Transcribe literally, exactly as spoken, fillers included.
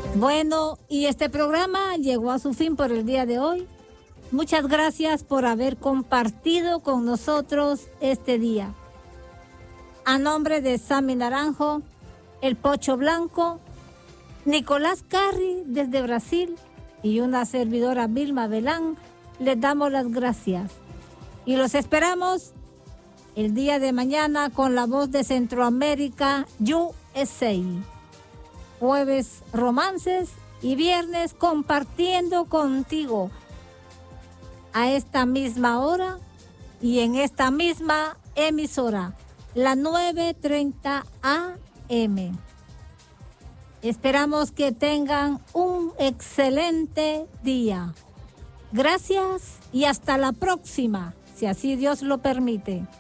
Bueno, y este programa llegó a su fin por el día de hoy. Muchas gracias por haber compartido con nosotros este día. A nombre de Sammy Naranjo, el Pocho Blanco, Nicolás Carri desde Brasil y una servidora Vilma Belán, les damos las gracias. Y los esperamos el día de mañana con la voz de Centroamérica, U S A. Jueves romances y viernes compartiendo contigo a esta misma hora y en esta misma emisora, la nueve treinta A M. Esperamos que tengan un excelente día. Gracias y hasta la próxima, si así Dios lo permite.